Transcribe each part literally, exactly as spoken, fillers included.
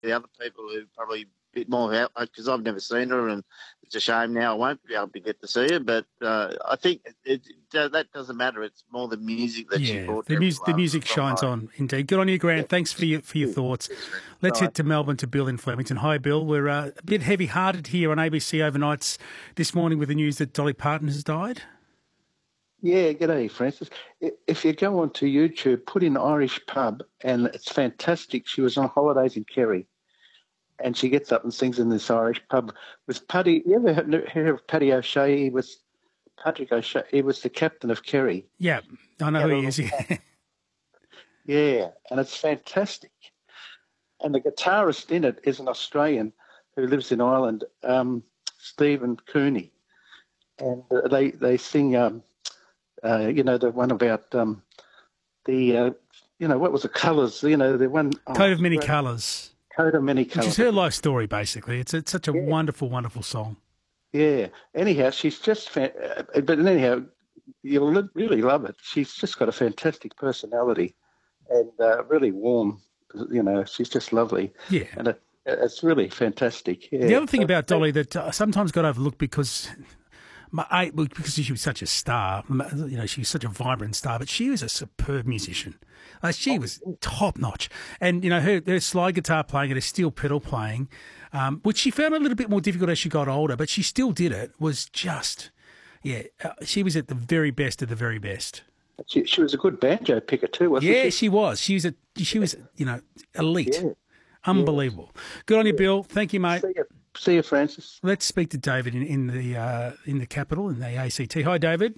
the other people who probably a bit more help, because I've never seen her, and it's a shame now I won't be able to get to see her. But uh, I think it, it, that doesn't matter. It's more the music that she Yeah, brought the to music, the everyone. music shines on, indeed. Good on you, Grant. Yeah. Thanks for your for your thoughts. Let's Bye. head to Melbourne to Bill in Flemington. Hi, Bill. We're uh, a bit heavy-hearted here on A B C Overnights this morning with the news that Dolly Parton has died. Yeah, g'day, Francis. I- If you go onto YouTube, put in Irish pub, and it's fantastic. She was on holidays in Kerry, and she gets up and sings in this Irish pub with Paddy. You ever heard heard of Paddy O'Shea? He was Patrick O'Shea. He was the captain of Kerry. Yeah, I know Yeah, who he little is. Yeah. Yeah, and it's fantastic. And the guitarist in it is an Australian who lives in Ireland, um, Stephen Cooney, and uh, they they sing. Um, Uh, you know, the one about um, the, uh, you know, what was the colours? You know, the one... Oh, Coat of Many great. Colours. Coat of Many Which Colours. is her life story, basically. It's, it's such a Yeah. wonderful, wonderful song. Yeah. Anyhow, she's just... Fa- uh, but anyhow, you'll li- really love it. She's just got a fantastic personality and uh, really warm. You know, she's just lovely. Yeah. And it, it's really fantastic. Yeah. The other thing So- about Dolly that uh, sometimes got overlooked because... My, I, because she was such a star, you know, she was such a vibrant star, but she was a superb musician. Like, she was top notch. And, you know, her, her slide guitar playing and her steel pedal playing, um, which she found a little bit more difficult as she got older, but she still did it, was just, yeah, uh, she was at the very best of the very best. She, she was a good banjo picker too, wasn't Yeah, she? she was. She was, a, she was, you know, elite. Yeah. Unbelievable. Good on you, Bill. Thank you, mate. See you, see you, Francis. Let's speak to David in, in the uh, in the capital, in the A C T. Hi, David.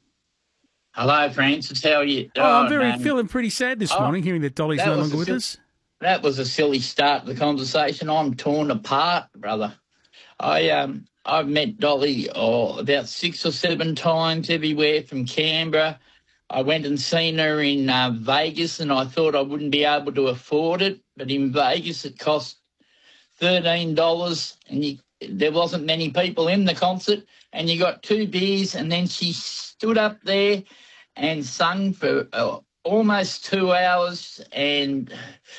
Hello, Francis. How are you? Oh, I'm very man. feeling pretty sad this Oh, morning, hearing that Dolly's that no was longer a with sil- us. That was a silly start to the conversation. I'm torn apart, brother. I um I've met Dolly oh, about six or seven times everywhere from Canberra. I went and seen her in uh, Vegas, and I thought I wouldn't be able to afford it. But in Vegas, it cost thirteen dollars, and you, there wasn't many people in the concert. And you got two beers, and then she stood up there and sung for uh, almost two hours, and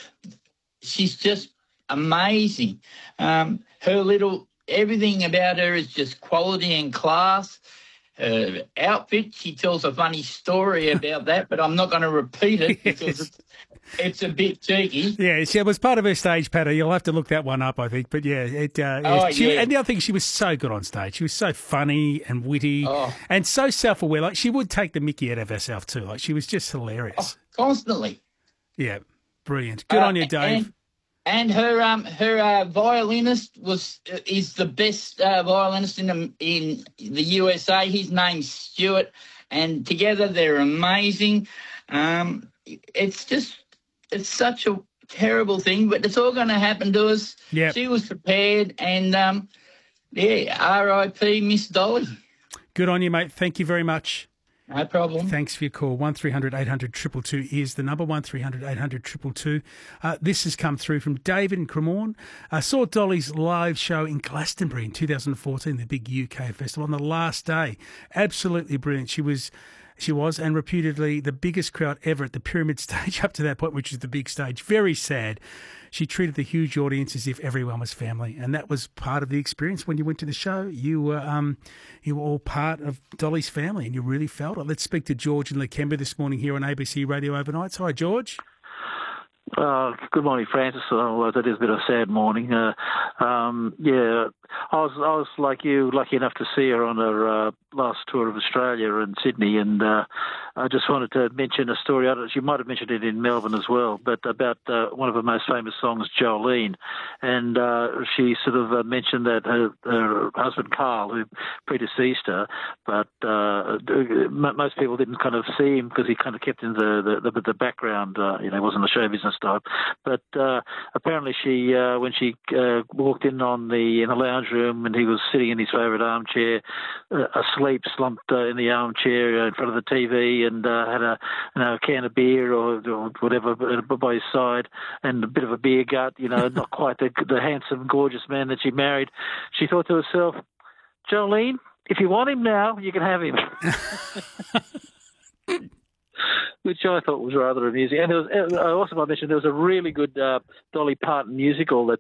she's just amazing. Um, her little everything about her is just quality and class. Her outfit, she tells a funny story about that, but I'm not going to repeat it because it's, it's a bit cheeky. Yeah, she was part of her stage patter. You'll have to look that one up, I think. But yeah, it. Uh, Oh, she, yeah. And the other thing, she was so good on stage. She was so funny and witty, Oh. and so self-aware. Like, she would take the mickey out of herself too. Like, she was just hilarious. Oh, constantly. Yeah, brilliant. Good Uh, on you, Dave. And, and her um her uh, violinist was uh, is the best uh, violinist in the, in the U S A. His name's Stuart, and together they're amazing. Um, it's just it's such a terrible thing, but it's all going to happen to us. Yep. She was prepared, and um, yeah, R I P Miss Dolly. Good on you, mate. Thank you very much. No problem. Thanks for your call. one three hundred eight hundred two two two is the number, one three hundred eight hundred two two two. Uh, this has come through from David in Cremorne. I saw Dolly's live show in Glastonbury in two thousand fourteen, the big U K festival, on the last day. Absolutely brilliant. She was... She was, and reputedly, the biggest crowd ever at the Pyramid stage up to that point, which is the big stage. Very sad. She treated the huge audience as if everyone was family, and that was part of the experience when you went to the show. You were um, you were all part of Dolly's family, and you really felt it. Let's speak to George in Lakemba this morning here on A B C Radio Overnights. Hi, George. Uh, good morning, Francis. Well, it is a bit of a sad morning. Uh, um, yeah, I was I was like you, lucky enough to see her on her uh, last tour of Australia in Sydney, and uh, I just wanted to mention a story. I don't know, you might have mentioned it in Melbourne as well, but about uh, one of her most famous songs, Jolene, and uh, she sort of uh, mentioned that her, her husband Carl, who predeceased her, but uh, most people didn't kind of see him because he kind of kept in the the, the, the background. Uh, you know, he wasn't a show business type. But uh, apparently, she uh, when she uh, walked in on the in the lounge room, and he was sitting in his favourite armchair, uh, asleep, slumped uh, in the armchair uh, in front of the T V, and uh, had a you know a can of beer or, or whatever by his side, and a bit of a beer gut. You know, not quite the, the handsome, gorgeous man that she married. She thought to herself, Jolene, if you want him now, you can have him. which I thought was rather amusing. And there was, I also might mention there was a really good uh, Dolly Parton musical that